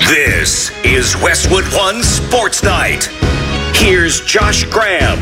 This is Westwood One Sports Night. Here's Josh Graham.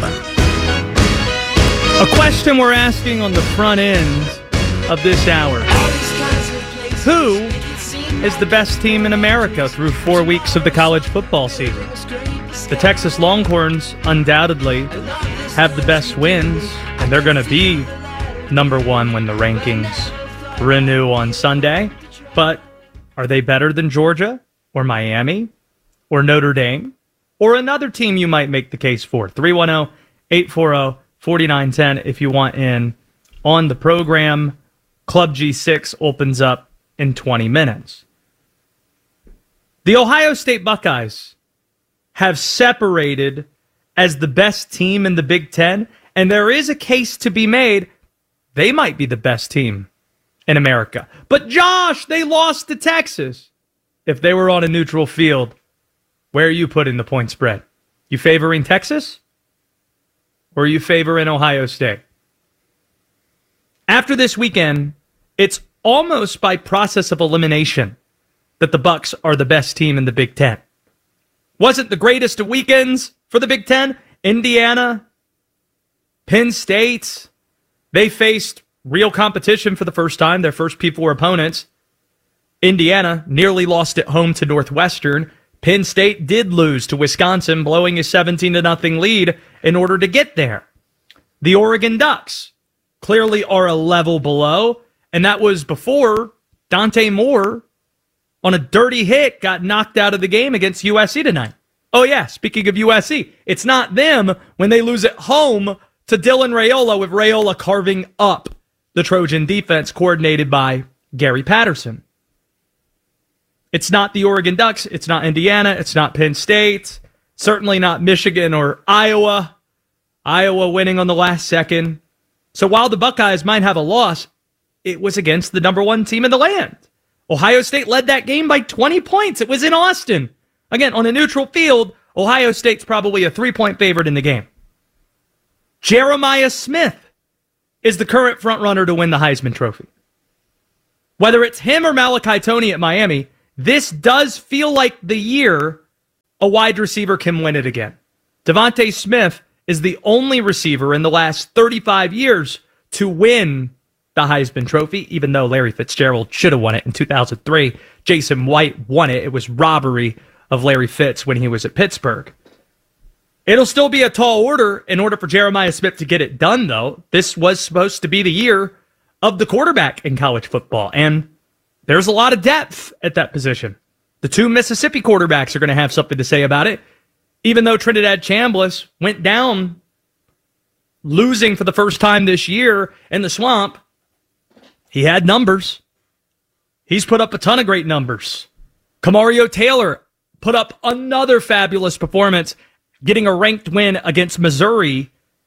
A question we're asking on the front end of this hour. Who is the best team in America through 4 weeks of the college football season? The Texas Longhorns undoubtedly have the best wins, and they're going to be number one when the rankings renew on Sunday. But are they better than Georgia or Miami or Notre Dame or another team you might make the case for? 310-840-4910 if you want in on the program. Club G6 opens up in 20 minutes. The Ohio State Buckeyes have separated as the best team in the Big Ten, and there is a case to be made. They might be the best team in America. But Josh, they lost to Texas. If they were on a neutral field, where are you putting the point spread? You favoring Texas? Or are you favoring Ohio State? After this weekend, it's almost by process of elimination that the Bucks are the best team in the Big Ten. Wasn't the greatest of weekends for the Big Ten? Indiana, Penn State, they faced real competition for the first time. Their first P4 opponents. Indiana nearly lost at home to Northwestern. Penn State did lose to Wisconsin, blowing a 17-0 lead in order to get there. The Oregon Ducks clearly are a level below, and that was before Dante Moore, on a dirty hit, got knocked out of the game against USC tonight. Oh yeah, speaking of USC, it's not them when they lose at home to Dylan Raiola, with Raiola carving up the Trojan defense coordinated by Gary Patterson. It's not the Oregon Ducks. It's not Indiana. It's not Penn State. Certainly not Michigan or Iowa. Iowa winning on the last second. So while the Buckeyes might have a loss, it was against the number one team in the land. Ohio State led that game by 20 points. It was in Austin. Again, on a neutral field, Ohio State's probably a 3-point favorite in the game. Jeremiah Smith is the current frontrunner to win the Heisman Trophy. Whether it's him or Malachi Toney at Miami, this does feel like the year a wide receiver can win it again. Devontae Smith is the only receiver in the last 35 years to win the Heisman Trophy, even though Larry Fitzgerald should have won it in 2003. Jason White won it. It was robbery of Larry Fitz when he was at Pittsburgh. It'll still be a tall order in order for Jeremiah Smith to get it done, though. This was supposed to be the year of the quarterback in college football, and there's a lot of depth at that position. The two Mississippi quarterbacks are going to have something to say about it. Even though Trinidad Chambliss went down losing for the first time this year in the swamp, he had numbers. He's put up a ton of great numbers. Kamario Taylor put up another fabulous performance, getting a ranked win against Missouri,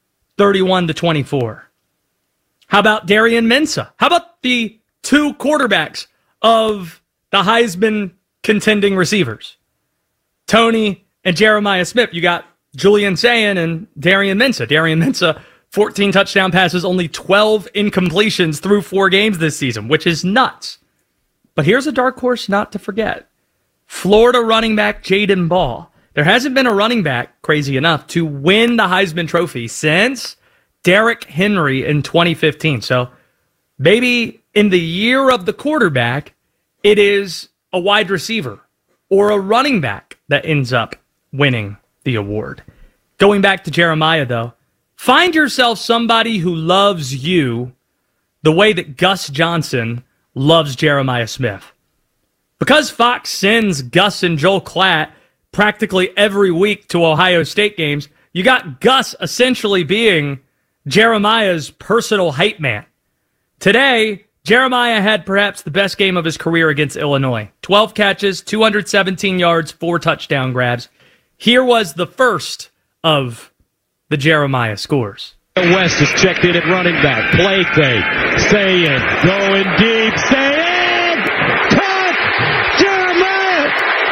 31-24. How about Darian Mensah? How about the two quarterbacks of the Heisman contending receivers? Toney and Jeremiah Smith. You got Julian Sayin and Darian Mensah. Darian Mensah, 14 touchdown passes, only 12 incompletions through 4 games this season, which is nuts. But here's a dark horse not to forget. Florida running back Jaden Ball. There hasn't been a running back, crazy enough, to win the Heisman Trophy since Derrick Henry in 2015. So maybe in the year of the quarterback, it is a wide receiver or a running back that ends up winning the award. Going back to Jeremiah, though, find yourself somebody who loves you the way that Gus Johnson loves Jeremiah Smith. Because Fox sends Gus and Joel Klatt practically every week to Ohio State games, you got Gus essentially being Jeremiah's personal hype man. Today, Jeremiah had perhaps the best game of his career against Illinois. 12 catches, 217 yards, 4 touchdown grabs. Here was the first of the Jeremiah scores. West is checked in at running back. Play fake. Sayin going deep. Sayin! Caught! Jeremiah!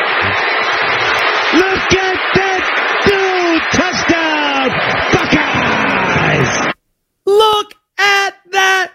Look at that dude! Touchdown! Buckeyes! Look at that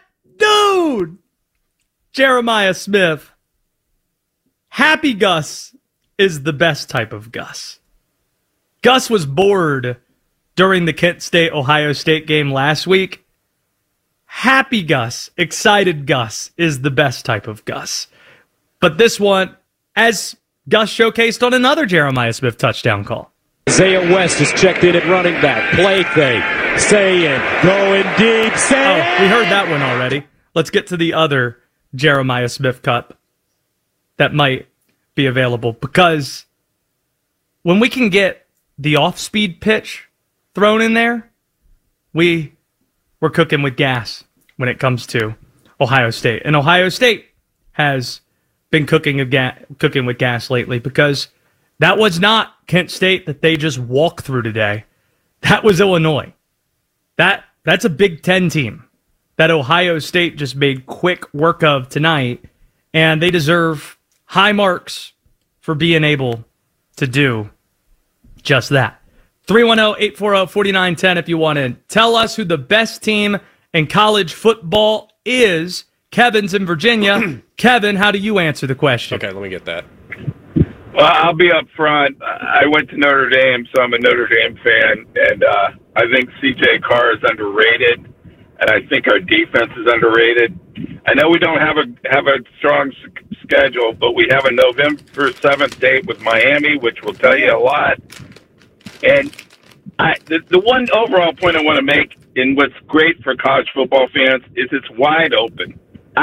dude! Jeremiah Smith. Happy Gus is the best type of Gus. Gus was bored during the Kent State-Ohio State game last week. Happy Gus, excited Gus is the best type of Gus. But this one, as Gus showcased on another Jeremiah Smith touchdown call. Isaiah West is checked in at running back. Play fake. Saying, going deep. Saying. Oh, we heard that one already. Let's get to the other Jeremiah Smith cut that might be available. Because when we can get the off-speed pitch thrown in there, we're cooking with gas when it comes to Ohio State. And Ohio State has been cooking with gas lately because that was not Kent State that they just walked through today. That was Illinois. That's a Big Ten team that Ohio State just made quick work of tonight, and they deserve high marks for being able to do just that. 310-840-4910 if you want to tell us who the best team in college football is. Kevin's in Virginia. Kevin, how do you answer the question? Okay, let me get that. Well, I'll be up front. I went to Notre Dame, so I'm a Notre Dame fan, and I think C.J. Carr is underrated, and I think our defense is underrated. I know we don't have a strong schedule, but we have a November 7th date with Miami, which will tell you a lot. And the one overall point I want to make, and what's great for college football fans, is it's wide open.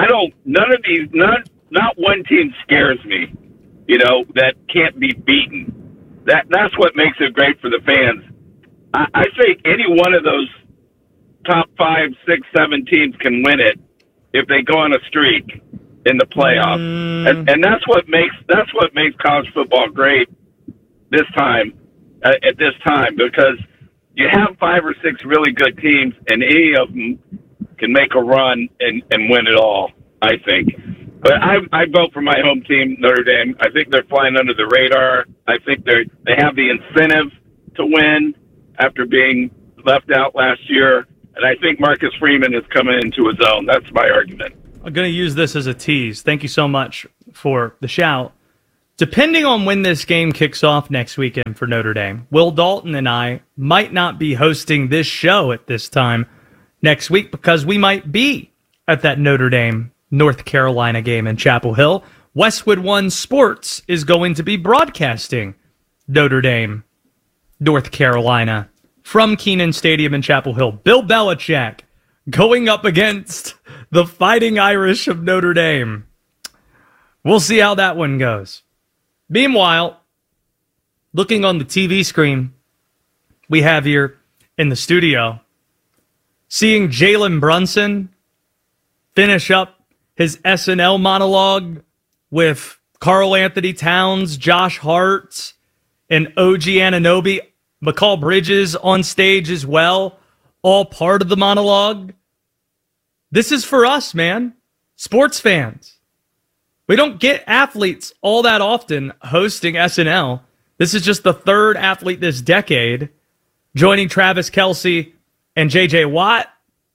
Not one team scares me, that can't be beaten. That's what makes it great for the fans. I think any one of those top 5, 6, 7 teams can win it if they go on a streak in the playoffs. And that's what makes college football great this time, at this time, because you have 5 or 6 really good teams, and any of them can make a run and win it all, I think. But I vote for my home team, Notre Dame. I think they're flying under the radar. I think they have the incentive to win after being left out last year. And I think Marcus Freeman is coming into his own. That's my argument. I'm going to use this as a tease. Thank you so much for the shout. Depending on when this game kicks off next weekend for Notre Dame, Will Dalton and I might not be hosting this show at this time next week because we might be at that Notre Dame North Carolina game in Chapel Hill. Westwood One Sports is going to be broadcasting Notre Dame, North Carolina from Kenan Stadium in Chapel Hill. Bill Belichick going up against the Fighting Irish of Notre Dame. We'll see how that one goes. Meanwhile, looking on the TV screen we have here in the studio, seeing Jalen Brunson finish up his SNL monologue with Karl Anthony Towns, Josh Hart, and OG Anunoby, McCall Bridges on stage as well, all part of the monologue. This is for us, man. Sports fans. We don't get athletes all that often hosting SNL. This is just the third athlete this decade, joining Travis Kelce and J.J. Watt.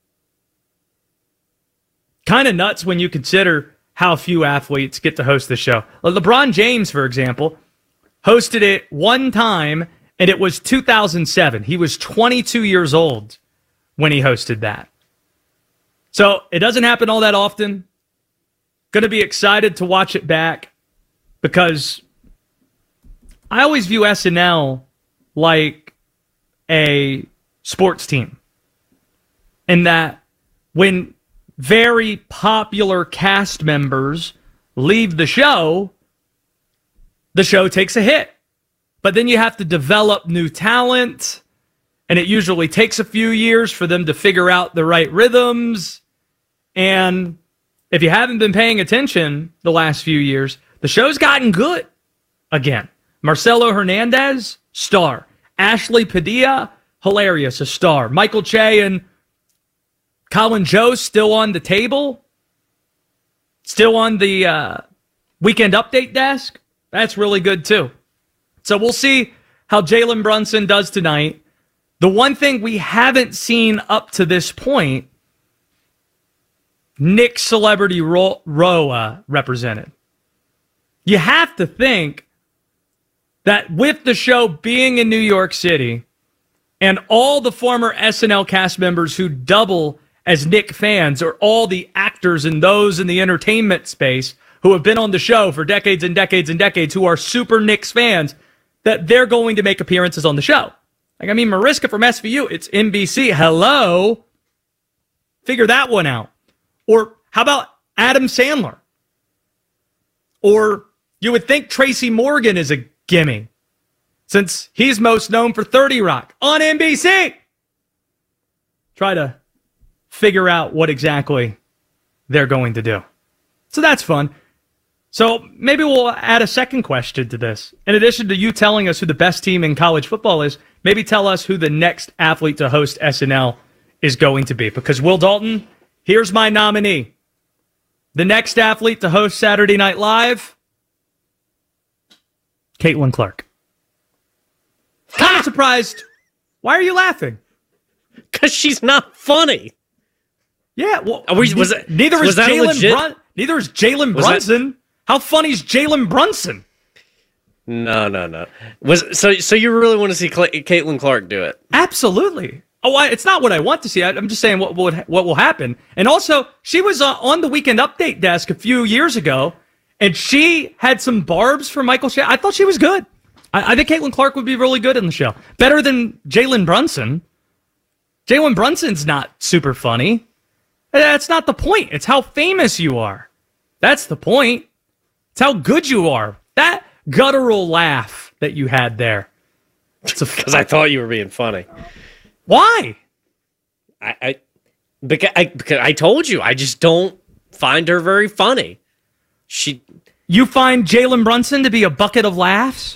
Kind of nuts when you consider how few athletes get to host the show. LeBron James, for example, hosted it one time, and it was 2007. He was 22 years old when he hosted that. So it doesn't happen all that often. Going to be excited to watch it back because I always view SNL like a sports team. In that when very popular cast members leave the show takes a hit. But then you have to develop new talent, and it usually takes a few years for them to figure out the right rhythms. And if you haven't been paying attention the last few years, the show's gotten good again. Marcelo Hernandez, star. Ashley Padilla, hilarious, a star. Michael Che and Colin Jost still on the table, still on the Weekend Update desk. That's really good too. So we'll see how Jalen Brunson does tonight. The one thing we haven't seen up to this point, Nick Celebrity Row represented. You have to think that with the show being in New York City and all the former SNL cast members who double as Nick fans, or all the actors and those in the entertainment space who have been on the show for decades and decades and decades who are super Knicks fans, that they're going to make appearances on the show. Like, I mean, Mariska from SVU, it's NBC. Hello? Figure that one out. Or how about Adam Sandler? Or you would think Tracy Morgan is a gimme, since he's most known for 30 Rock on NBC. Try to figure out what exactly they're going to do. So that's fun. So maybe we'll add a second question to this. In addition to you telling us who the best team in college football is, maybe tell us who the next athlete to host SNL is going to be. Because Will Dalton, here's my nominee. The next athlete to host Saturday Night Live, Caitlin Clark. Kind of surprised. Why are you laughing? Because she's not funny. Yeah, well, neither is Jalen Brunson. How funny is Jalen Brunson? No. So you really want to see Caitlin Clark do it? Absolutely. Oh, it's not what I want to see. I'm just saying what will happen. And also, she was on the Weekend Update desk a few years ago, and she had some barbs for Michael Shannon. I thought she was good. I think Caitlin Clark would be really good in the show. Better than Jalen Brunson. Jalen Brunson's not super funny. That's not the point. It's how famous you are. That's the point. It's how good you are. That guttural laugh that you had there. Because I thought you were being funny. Why? Because I told you, I just don't find her very funny. You find Jalen Brunson to be a bucket of laughs?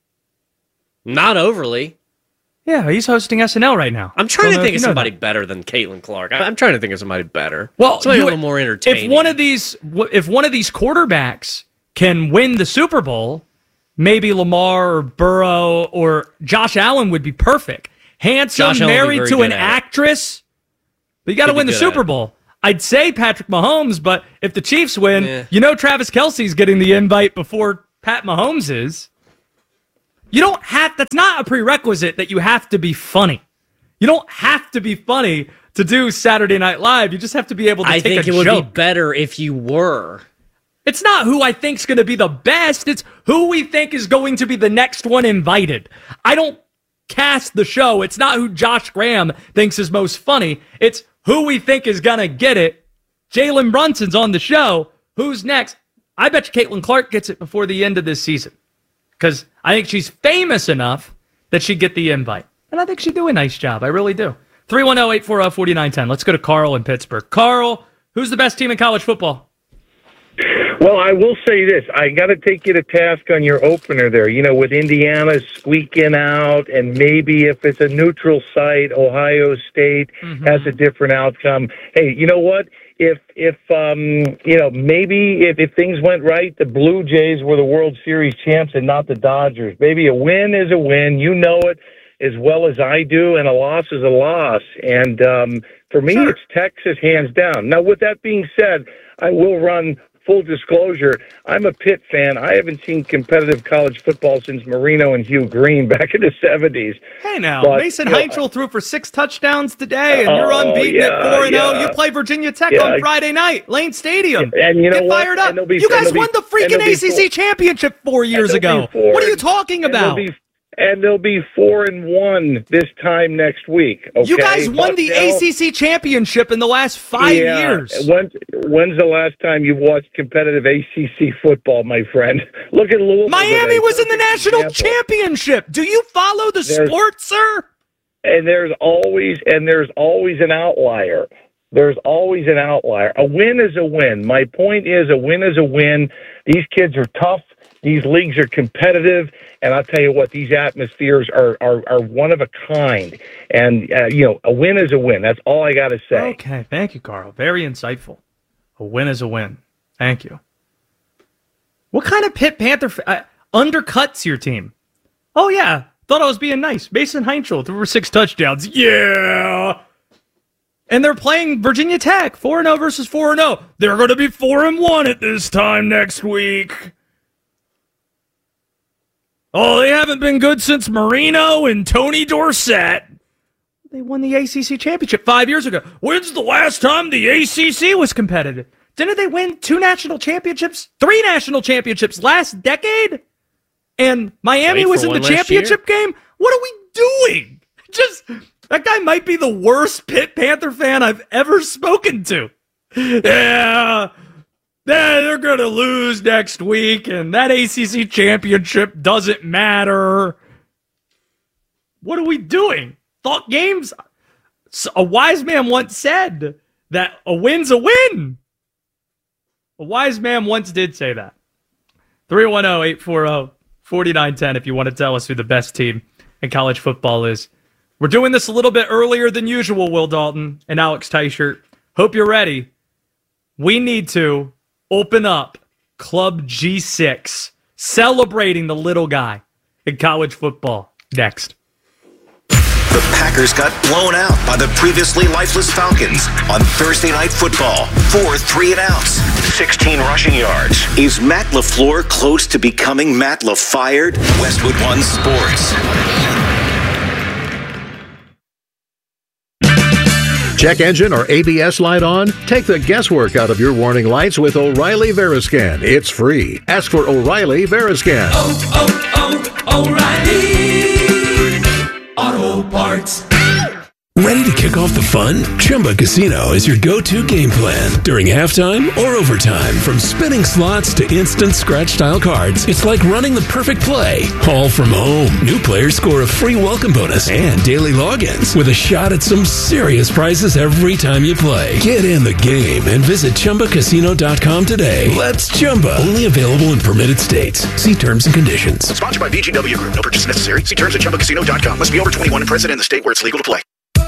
Not overly. Yeah, he's hosting SNL right now. I'm trying to think of somebody better than Caitlin Clark. I'm trying to think of somebody better. Well, somebody a little more entertaining. If one of these quarterbacks can win the Super Bowl, maybe Lamar or Burrow or Josh Allen would be perfect. Handsome, married to an actress, but you got to win the Super Bowl. I'd say Patrick Mahomes, but if the Chiefs win, Travis Kelce's getting the invite before Pat Mahomes is. You don't have, that's not a prerequisite that you have to be funny. You don't have to be funny to do Saturday Night Live. You just have to be able to take a joke. I think it would be better if you were. It's not who I think's going to be the best. It's who we think is going to be the next one invited. I don't cast the show. It's not who Josh Graham thinks is most funny. It's who we think is going to get it. Jalen Brunson's on the show. Who's next? I bet you Caitlin Clark gets it before the end of this season. Because I think she's famous enough that she'd get the invite. And I think she'd do a nice job. I really do. 310-840-4910. Let's go to Carl in Pittsburgh. Carl, who's the best team in college football? Well, I will say this. I got to take you to task on your opener there. With Indiana squeaking out, and maybe if it's a neutral site, Ohio State has a different outcome. Hey, you know what? If maybe if things went right, the Blue Jays were the World Series champs and not the Dodgers. Maybe a win is a win. You know it as well as I do, and a loss is a loss. And for me, It's Texas hands down. Now, with that being said, I will run. Full disclosure, I'm a Pitt fan. I haven't seen competitive college football since Marino and Hugh Green back in the 70s. Hey, now, Mason Heinzel threw for 6 touchdowns today, and you're unbeaten at 4-0. You play Virginia Tech on Friday night, Lane Stadium. And you know Get fired up. You guys won the freaking ACC championship 4 years ago. What are you talking about? And they'll be 4-1 this time next week. Okay? You guys won the ACC championship in the last 5 years. When's the last time you've watched competitive ACC football, my friend? Look at Louisville. Miami was in the national championship. Do you follow the sport, sir? And there's always an outlier. There's always an outlier. A win is a win. My point is, a win is a win. These kids are tough. These leagues are competitive, and I'll tell you what, these atmospheres are one of a kind. And, a win is a win. That's all I got to say. Okay, thank you, Carl. Very insightful. A win is a win. Thank you. What kind of Pitt Panther undercuts your team? Oh, yeah, thought I was being nice. Mason Heinzel threw for 6 touchdowns. Yeah! And they're playing Virginia Tech, 4-0 versus 4-0. They're going to be 4-1 at this time next week. Oh, yeah, haven't been good since Marino and Tony Dorsett. They won the ACC championship 5 years ago. When's the last time the ACC was competitive? Didn't they win 2 national championships, 3 national championships last decade? And Miami was in the championship game? What are we doing? That guy might be the worst Pitt Panther fan I've ever spoken to. Yeah, they're going to lose next week, and that ACC championship doesn't matter. What are we doing? Thought games? A wise man once said that a win's a win. A wise man once did say that. 310-840-4910 if you want to tell us who the best team in college football is. We're doing this a little bit earlier than usual, Will Dalton and Alex Teichert. Hope you're ready. We need to open up Club G6, celebrating the little guy in college football. Next. The Packers got blown out by the previously lifeless Falcons on Thursday Night Football. 4 3-and-outs, 16 rushing yards. Is Matt LaFleur close to becoming Matt LaFired? Westwood One Sports. Check engine or ABS light on? Take the guesswork out of your warning lights with O'Reilly Veriscan. It's free. Ask for O'Reilly Veriscan. O'Reilly Auto Parts. Ready to kick off the fun? Chumba Casino is your go-to game plan during halftime or overtime. From spinning slots to instant scratch-style cards, it's like running the perfect play, all from home. New players score a free welcome bonus and daily logins with a shot at some serious prizes every time you play. Get in the game and visit ChumbaCasino.com today. Let's Chumba. Only available in permitted states. See terms and conditions. Sponsored by VGW Group. No purchase necessary. See terms at ChumbaCasino.com. Must be over 21 and present in the state where it's legal to play.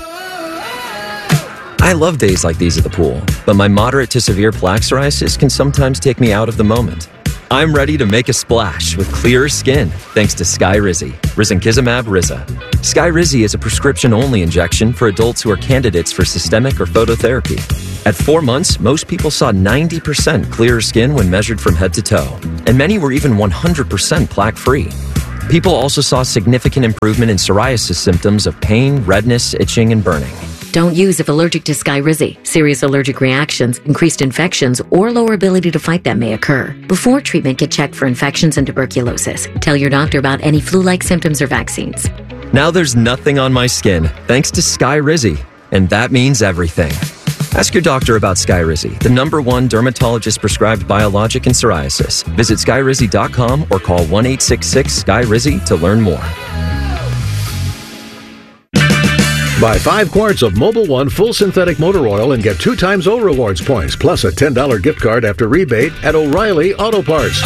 I love days like these at the pool, but my moderate to severe plaque psoriasis can sometimes take me out of the moment. I'm ready to make a splash with clearer skin thanks to Skyrizi, risankizumab Riza. Skyrizi is a prescription-only injection for adults who are candidates for systemic or phototherapy. At 4 months, most people saw 90% clearer skin when measured from head to toe, and many were even 100% plaque-free. People also saw significant improvement in psoriasis symptoms of pain, redness, itching, and burning. Don't use if allergic to Skyrizi. Serious allergic reactions, increased infections, or lower ability to fight them may occur. Before treatment, get checked for infections and tuberculosis. Tell your doctor about any flu-like symptoms or vaccines. Now there's nothing on my skin thanks to Skyrizi, and that means everything. Ask your doctor about Skyrizi, the #1 dermatologist-prescribed biologic in psoriasis. Visit Skyrizi.com or call 1-866-SKY-RIZI to learn more. Buy 5 quarts of Mobil 1 full synthetic motor oil and get 2 times O Rewards points, plus a $10 gift card after rebate at O'Reilly Auto Parts.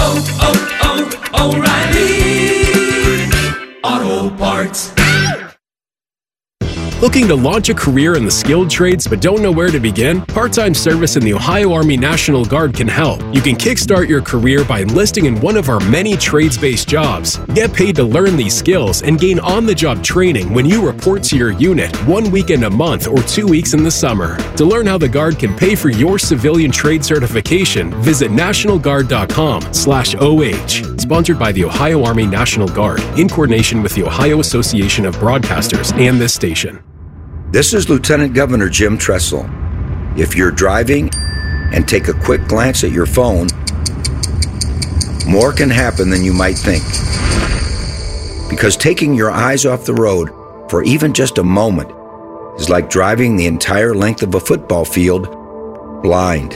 O'Reilly Auto Parts. Looking to launch a career in the skilled trades but don't know where to begin? Part-time service in the Ohio Army National Guard can help. You can kickstart your career by enlisting in one of our many trades-based jobs. Get paid to learn these skills and gain on-the-job training when you report to your unit 1 weekend a month or 2 weeks in the summer. To learn how the Guard can pay for your civilian trade certification, visit nationalguard.com/OH. Sponsored by the Ohio Army National Guard in coordination with the Ohio Association of Broadcasters and this station. This is Lieutenant Governor Jim Tressel. If you're driving and take a quick glance at your phone, more can happen than you might think. Because taking your eyes off the road for even just a moment is like driving the entire length of a football field blind.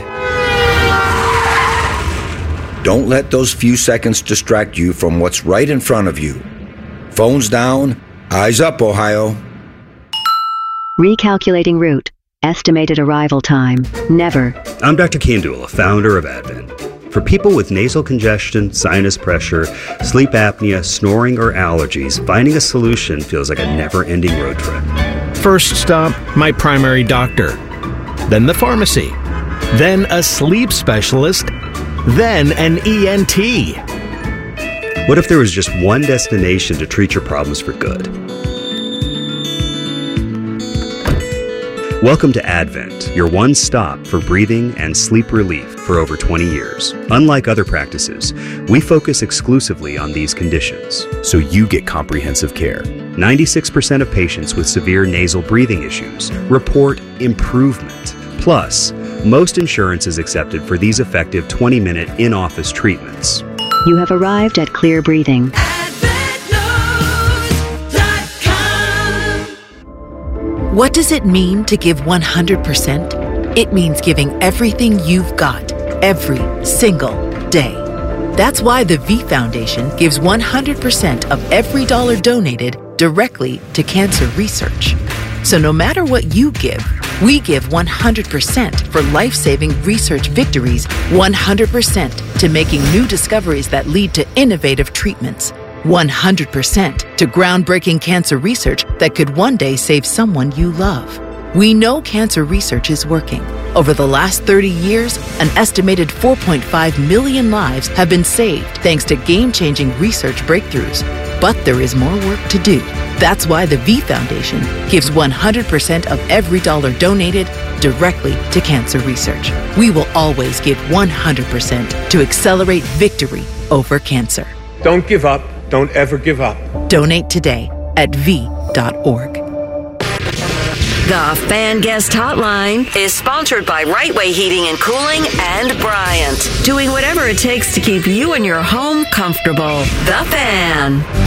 Don't let those few seconds distract you from what's right in front of you. Phones down, eyes up, Ohio. Recalculating route. Estimated arrival time. Never. I'm Dr. Kandula, founder of Advent. For people with nasal congestion, sinus pressure, sleep apnea, snoring, or allergies, finding a solution feels like a never-ending road trip. First stop, my primary doctor. Then the pharmacy. Then a sleep specialist. Then an ENT. What if there was just one destination to treat your problems for good? Welcome to Advent, your one stop for breathing and sleep relief for over 20 years. Unlike other practices, we focus exclusively on these conditions, so you get comprehensive care. 96% of patients with severe nasal breathing issues report improvement. Plus, most insurance is accepted for these effective 20-minute in-office treatments. You have arrived at Clear Breathing. What does it mean to give 100%? It means giving everything you've got, every single day. That's why the V Foundation gives 100% of every dollar donated directly to cancer research. So no matter what you give, we give 100% for life-saving research victories, 100% to making new discoveries that lead to innovative treatments, 100% to groundbreaking cancer research that could one day save someone you love. We know cancer research is working. Over the last 30 years, an estimated 4.5 million lives have been saved thanks to game-changing research breakthroughs. But there is more work to do. That's why the V Foundation gives 100% of every dollar donated directly to cancer research. We will always give 100% to accelerate victory over cancer. Don't give up. Don't ever give up. Donate today at v.org. The Fan Guest Hotline is sponsored by Right Way Heating and Cooling and Bryant, doing whatever it takes to keep you and your home comfortable. The Fan.